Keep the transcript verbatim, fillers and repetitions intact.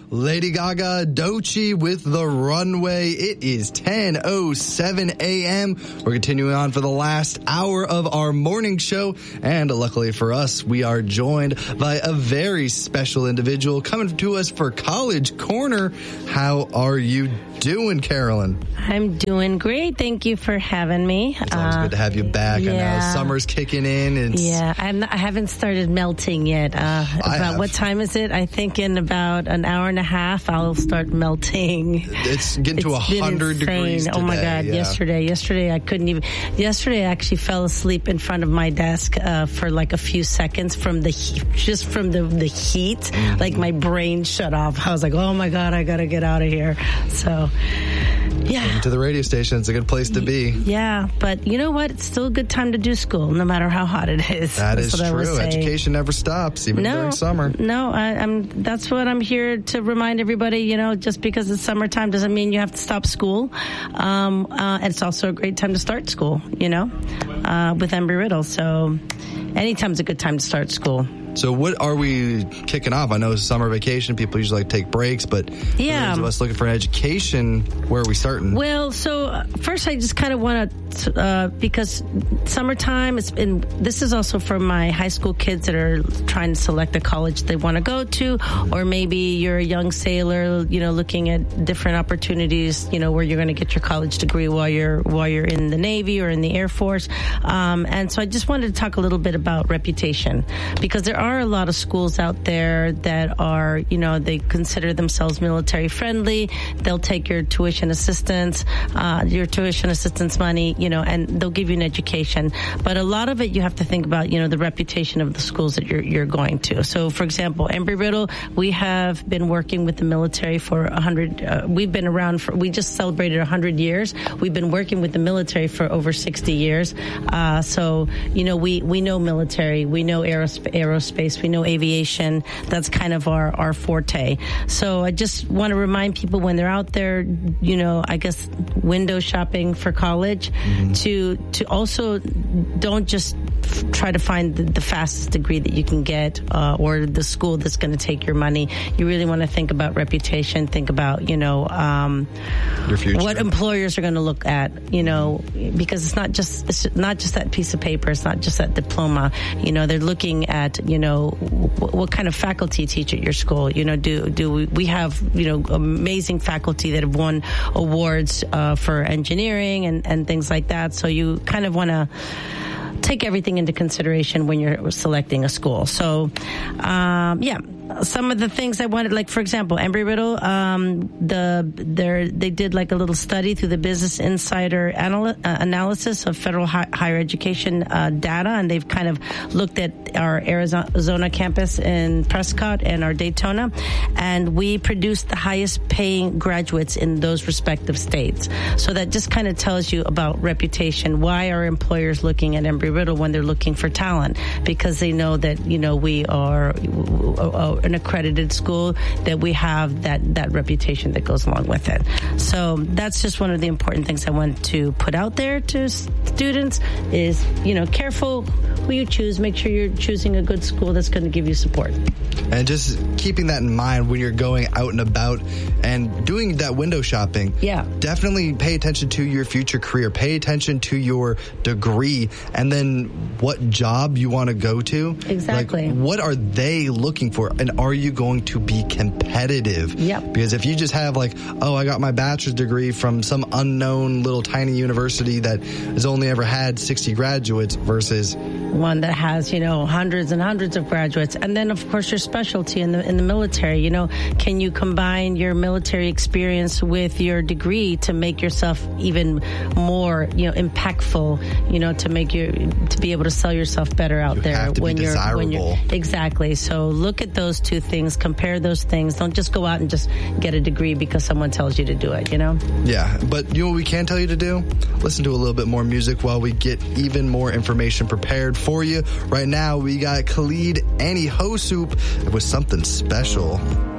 Lady Gaga, Doechii with The Runway. It is ten oh seven a.m. We're continuing on for the last hour of our morning show. And luckily for us, we are joined by a very special individual coming to us for College Corner. How are you doing, Carolyn? I'm doing great. Thank you for having me. It's always uh, good to have you back. Yeah. I know summer's kicking in. It's, yeah, I'm not, I haven't started melting yet. Uh, about what time is it? I think in about an hour and a half, I'll start melting. It's getting to one hundred degrees today. Oh, my God. Yeah. Yesterday. Yesterday, I couldn't even. Yesterday, I actually fell asleep in front of my desk uh, for like a few seconds from the heat, just from the, the heat. Mm-hmm. Like my brain shut off. I was like, oh, my God, I got to get out of here. So... yeah. Welcome to the radio station. It's a good place to be. Yeah, but you know what? It's still a good time to do school, no matter how hot it is. That that's is true. Education never stops, even no, during summer. No, I, I'm. That's what I'm here to remind everybody. You know, just because it's summertime doesn't mean you have to stop school. Um, uh, and it's also a great time to start school. You know, uh, with Embry-Riddle. So, anytime's a good time to start school. So what are we kicking off? I know it's summer vacation. People usually like take breaks, but yeah. for those of us looking for an education, where are we starting? Well, so uh, first I just kind of want to, uh, because summertime, it's been, this is also for my high school kids that are trying to select a college they want to go to, or maybe you're a young sailor, you know, looking at different opportunities, you know, where you're going to get your college degree while you're, while you're in the Navy or in the Air Force. Um, and so I just wanted to talk a little bit about reputation, because there are a lot of schools out there that are, you know, they consider themselves military friendly. They'll take your tuition assistance, uh, your tuition assistance money, you know, and they'll give you an education. But a lot of it, you have to think about, you know, the reputation of the schools that you're, you're going to. So, for example, Embry-Riddle, we have been working with the military for a hundred, uh, we've been around for, we just celebrated a hundred years. We've been working with the military for over sixty years. Uh, so, you know, we, we know military, we know aerospace, aerospace. We know aviation. That's kind of our, our forte. So I just want to remind people when they're out there, you know, I guess window shopping for college, mm-hmm. to to also don't just f- try to find the, the fastest degree that you can get uh, or the school that's going to take your money. You really want to think about reputation, think about, you know, um, your future. What employers are going to look at, you know, because it's not just it's not just that piece of paper. It's not just that diploma. You know, they're looking at, you know, what, what kind of faculty teach at your school. You know, do do we, we have, you know, amazing faculty that have won awards uh, for engineering and, and things like that. So you kind of want to take everything into consideration when you're selecting a school. So, um, yeah. Some of the things I wanted, like, for example, Embry-Riddle, um, the, they did like a little study through the Business Insider anal- uh, analysis of federal hi- higher education uh, data, and they've kind of looked at our Arizona campus in Prescott and our Daytona, and we produced the highest paying graduates in those respective states. So that just kind of tells you about reputation. Why are employers looking at Embry-Riddle when they're looking for talent? Because they know that, you know, we are uh, an accredited school, that we have that, that reputation that goes along with it. So that's just one of the important things I want to put out there to students is, you know, careful who you choose. Make sure you're choosing a good school that's going to give you support. And just keeping that in mind when you're going out and about and doing that window shopping. Yeah. Definitely pay attention to your future career. Pay attention to your degree and then what job you want to go to. Exactly. Like, what are they looking for? And are you going to be competitive? Yep. Because if you just have like, oh, I got my bachelor's degree from some unknown little tiny university that has only ever had sixty graduates versus one that has, you know, hundreds and hundreds of graduates. And then, of course, your specialty in the in the military. You know, can you combine your military experience with your degree to make yourself even more, you know, impactful, you know, to make you, to be able to sell yourself better out you there have to when be you're, desirable. when you're, exactly. So look at those two things, compare those things. Don't just go out and just get a degree because someone tells you to do it, you know? Yeah, but you know what we can tell you to do? Listen to a little bit more music while we get even more information prepared for you. Right now, we got Khalid Annie Hosup with Something Special.